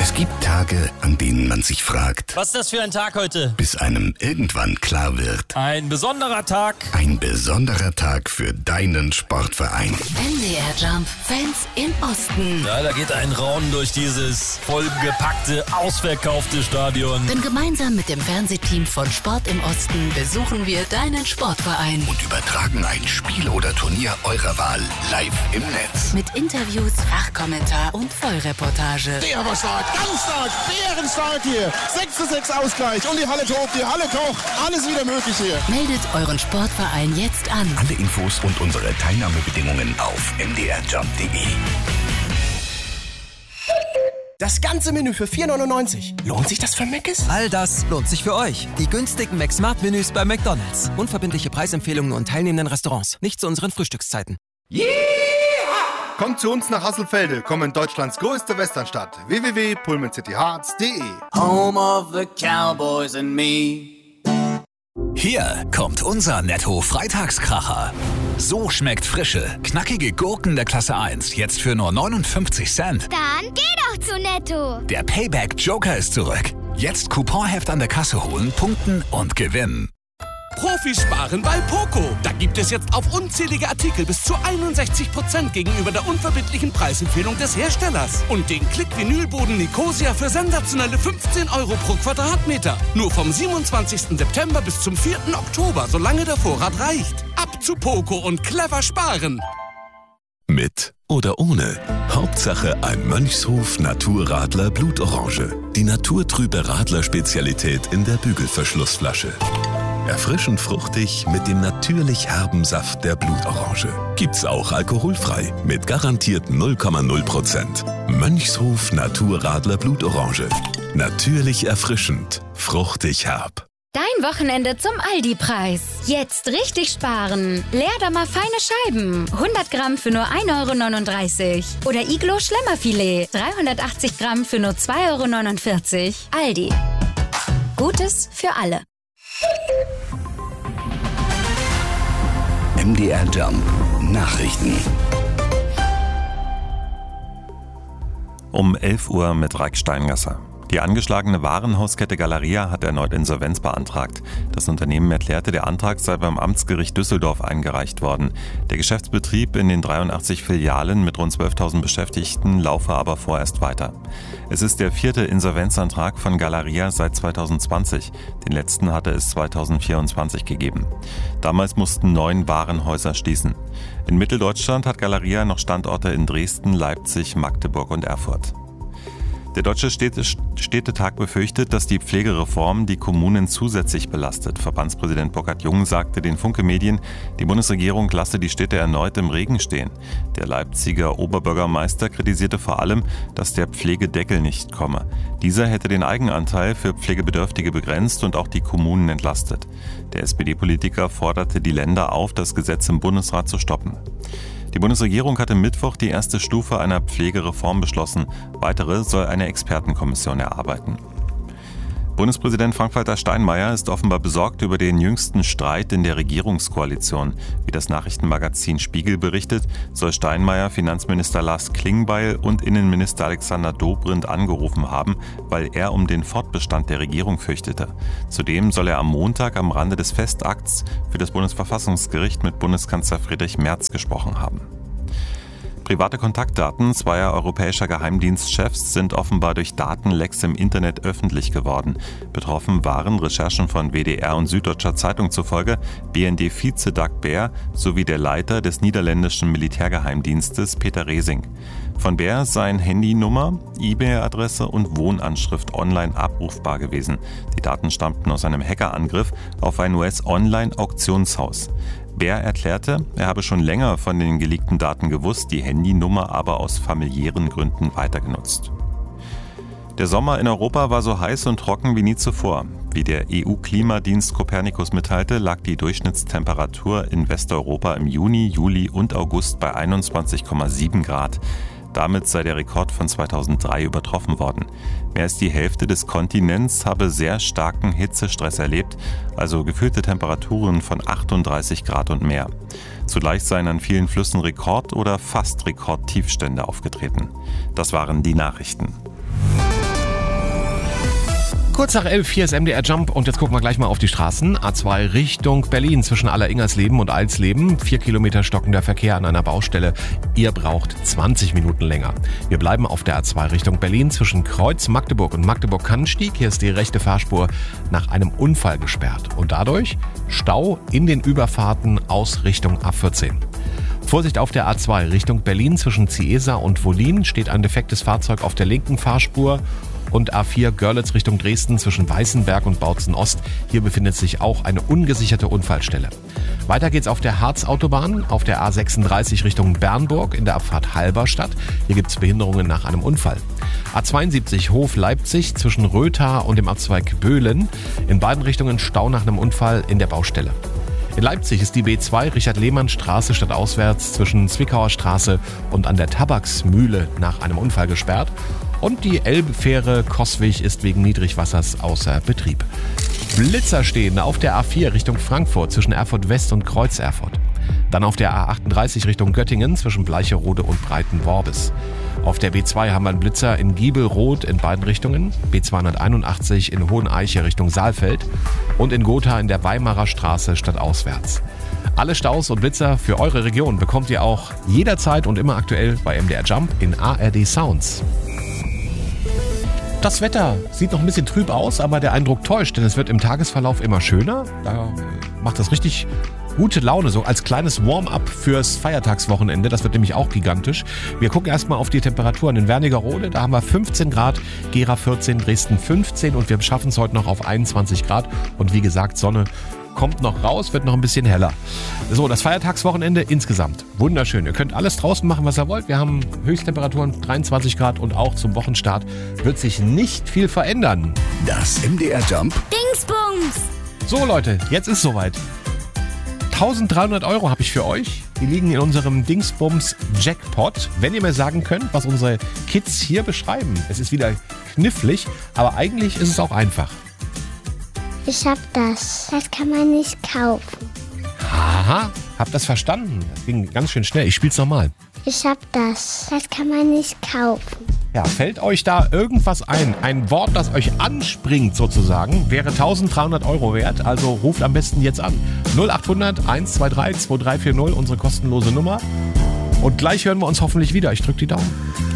Es gibt Tage, an denen man sich fragt, was ist das für ein Tag heute? Bis einem irgendwann klar wird, ein besonderer Tag. Ein besonderer Tag für deinen Sportverein. MDR Jump Fans im Osten. Ja, da geht ein Raunen durch dieses vollgepackte, ausverkaufte Stadion. Denn gemeinsam mit dem Fernsehteam von Sport im Osten besuchen wir deinen Sportverein. Und übertragen ein Spiel oder Turnier eurer Wahl live im Netz. Mit Interviews, Fachkommentar und Vollreportage. Der war stark, ganz stark, bärenstark hier. 6:6 Ausgleich und die Halle tobt, die Halle kocht. Alles wieder möglich hier. Meldet euren Sportverein jetzt an. Alle Infos und unsere Teilnahmebedingungen auf mdrjump.de. Das ganze Menü für 4,99. Lohnt sich das für Mc's? All das lohnt sich für euch. Die günstigen McSmart-Menüs bei McDonald's. Unverbindliche Preisempfehlungen und teilnehmenden Restaurants. Nicht zu unseren Frühstückszeiten. Kommt zu uns nach Hasselfelde, kommen Deutschlands größte Westernstadt. www.pullmancityhearts.de. Home of the Cowboys and me. Hier kommt unser Netto-Freitagskracher. So schmeckt frische, knackige Gurken der Klasse 1 jetzt für nur 59 Cent. Dann geh doch zu Netto. Der Payback-Joker ist zurück. Jetzt Couponheft an der Kasse holen, punkten und gewinnen. Profis sparen bei Poco. Da gibt es jetzt auf unzählige Artikel bis zu 61% gegenüber der unverbindlichen Preisempfehlung des Herstellers. Und den Klick-Vinylboden Nicosia für sensationelle 15 € pro Quadratmeter. Nur vom 27. September bis zum 4. Oktober, solange der Vorrat reicht. Ab zu Poco und clever sparen. Mit oder ohne. Hauptsache ein Mönchshof Naturradler Blutorange. Die naturtrübe Radler-Spezialität in der Bügelverschlussflasche. Erfrischend fruchtig mit dem natürlich herben Saft der Blutorange. Gibt's auch alkoholfrei mit garantiert 0,0%. Mönchshof Naturradler Blutorange. Natürlich erfrischend, fruchtig herb. Dein Wochenende zum Aldi-Preis. Jetzt richtig sparen. Leerdammer feine Scheiben. 100 Gramm für nur 1,39 € Oder Iglo Schlemmerfilet. 380 Gramm für nur 2,49 €. Aldi. Gutes für alle. MDR Jump Nachrichten. Um 11 Uhr mit Raik Steingasser. Die angeschlagene Warenhauskette Galeria hat erneut Insolvenz beantragt. Das Unternehmen erklärte, der Antrag sei beim Amtsgericht Düsseldorf eingereicht worden. Der Geschäftsbetrieb in den 83 Filialen mit rund 12.000 Beschäftigten laufe aber vorerst weiter. Es ist der 4. Insolvenzantrag von Galeria seit 2020. Den letzten hatte es 2024 gegeben. Damals mussten 9 Warenhäuser schließen. In Mitteldeutschland hat Galeria noch Standorte in Dresden, Leipzig, Magdeburg und Erfurt. Der Deutsche Städtetag befürchtet, dass die Pflegereform die Kommunen zusätzlich belastet. Verbandspräsident Burkhard Jung sagte den Funke Medien, die Bundesregierung lasse die Städte erneut im Regen stehen. Der Leipziger Oberbürgermeister kritisierte vor allem, dass der Pflegedeckel nicht komme. Dieser hätte den Eigenanteil für Pflegebedürftige begrenzt und auch die Kommunen entlastet. Der SPD-Politiker forderte die Länder auf, das Gesetz im Bundesrat zu stoppen. Die Bundesregierung hatte Mittwoch die erste Stufe einer Pflegereform beschlossen. Weitere soll eine Expertenkommission erarbeiten. Bundespräsident Frank-Walter Steinmeier ist offenbar besorgt über den jüngsten Streit in der Regierungskoalition. Wie das Nachrichtenmagazin Spiegel berichtet, soll Steinmeier Finanzminister Lars Klingbeil und Innenminister Alexander Dobrindt angerufen haben, weil er um den Fortbestand der Regierung fürchtete. Zudem soll er am Montag am Rande des Festakts für das Bundesverfassungsgericht mit Bundeskanzler Friedrich Merz gesprochen haben. Private Kontaktdaten zweier europäischer Geheimdienstchefs sind offenbar durch Datenlecks im Internet öffentlich geworden. Betroffen waren Recherchen von WDR und Süddeutscher Zeitung zufolge BND-Vize Dag Baer sowie der Leiter des niederländischen Militärgeheimdienstes Peter Resing. Von Baer seien Handynummer, E-Mail-Adresse und Wohnanschrift online abrufbar gewesen. Die Daten stammten aus einem Hackerangriff auf ein US-Online-Auktionshaus. Baer erklärte, er habe schon länger von den geleakten Daten gewusst, die Handynummer aber aus familiären Gründen weitergenutzt. Der Sommer in Europa war so heiß und trocken wie nie zuvor. Wie der EU-Klimadienst Copernicus mitteilte, lag die Durchschnittstemperatur in Westeuropa im Juni, Juli und August bei 21,7 Grad. Damit sei der Rekord von 2003 übertroffen worden. Mehr als die Hälfte des Kontinents habe sehr starken Hitzestress erlebt, also gefühlte Temperaturen von 38 Grad und mehr. Zugleich seien an vielen Flüssen Rekord- oder fast Rekordtiefstände aufgetreten. Das waren die Nachrichten. Kurz nach 11, hier ist MDR Jump und jetzt gucken wir gleich mal auf die Straßen. A2 Richtung Berlin zwischen Aller-Ingersleben und Alsleben. 4 Kilometer stockender Verkehr an einer Baustelle. Ihr braucht 20 Minuten länger. Wir bleiben auf der A2 Richtung Berlin zwischen Kreuz Magdeburg und Magdeburg-Kannenstieg. Hier ist die rechte Fahrspur nach einem Unfall gesperrt. Und dadurch Stau in den Überfahrten aus Richtung A14. Vorsicht auf der A2 Richtung Berlin zwischen Ciesa und Wollin steht ein defektes Fahrzeug auf der linken Fahrspur. Und A4 Görlitz Richtung Dresden zwischen Weißenberg und Bautzen Ost. Hier befindet sich auch eine ungesicherte Unfallstelle. Weiter geht's auf der Harzautobahn, auf der A36 Richtung Bernburg in der Abfahrt Halberstadt. Hier gibt's Behinderungen nach einem Unfall. A72 Hof Leipzig zwischen Rötha und dem Abzweig Böhlen. In beiden Richtungen Stau nach einem Unfall in der Baustelle. In Leipzig ist die B2 Richard-Lehmann-Straße stadtauswärts zwischen Zwickauer Straße und an der Tabaksmühle nach einem Unfall gesperrt. Und die Elbfähre Coswig ist wegen Niedrigwassers außer Betrieb. Blitzer stehen auf der A4 Richtung Frankfurt zwischen Erfurt West und Kreuz Erfurt. Dann auf der A38 Richtung Göttingen zwischen Bleicherode und Breitenworbis. Auf der B2 haben wir einen Blitzer in Giebelroth in beiden Richtungen, B281 in Hoheneiche Richtung Saalfeld und in Gotha in der Weimarer Straße stadtauswärts. Alle Staus und Blitzer für eure Region bekommt ihr auch jederzeit und immer aktuell bei MDR Jump in ARD Sounds. Das Wetter sieht noch ein bisschen trüb aus, aber der Eindruck täuscht, denn es wird im Tagesverlauf immer schöner. Da macht das richtig gute Laune, so als kleines Warm-up fürs Feiertagswochenende. Das wird nämlich auch gigantisch. Wir gucken erstmal auf die Temperaturen in Wernigerode. Da haben wir 15 Grad, Gera 14, Dresden 15 und wir schaffen es heute noch auf 21 Grad. Und wie gesagt, Sonne kommt noch raus, wird noch ein bisschen heller. So, das Feiertagswochenende insgesamt wunderschön. Ihr könnt alles draußen machen, was ihr wollt. Wir haben Höchsttemperaturen 23 Grad und auch zum Wochenstart wird sich nicht viel verändern. Das MDR Jump Dingsbums. So Leute, jetzt ist soweit. 1.300 € habe ich für euch. Die liegen in unserem Dingsbums Jackpot. Wenn ihr mir sagen könnt, was unsere Kids hier beschreiben. Es ist wieder knifflig, aber eigentlich ist es auch einfach. Ich hab das. Das kann man nicht kaufen. Haha, hab das verstanden. Das ging ganz schön schnell. Ich spiel's nochmal. Ich hab das. Das kann man nicht kaufen. Ja, fällt euch da irgendwas ein? Ein Wort, das euch anspringt sozusagen, wäre 1.300 € wert. Also ruft am besten jetzt an. 0800 123 2340, unsere kostenlose Nummer. Und gleich hören wir uns hoffentlich wieder. Ich drück die Daumen.